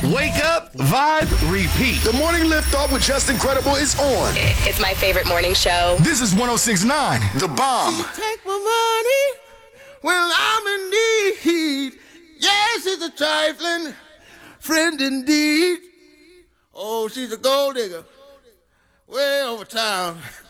Wake up, vibe, repeat. The morning lift off with Just Incredible is on. It's my favorite morning show. This is 106.9, The Bomb. Take my money when I'm in need. Yes, it's a trifling friend indeed. Oh, she's a gold digger way over town.